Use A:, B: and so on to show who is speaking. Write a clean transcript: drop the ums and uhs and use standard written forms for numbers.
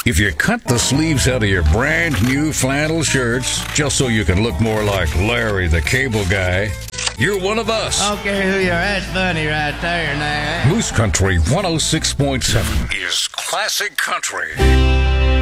A: If you cut the sleeves out of your brand new flannel shirts just so you can look more like Larry the Cable Guy, you're one of us.
B: I don't care who you are. That's funny right there now.
A: Moose Country 106.7 is classic country.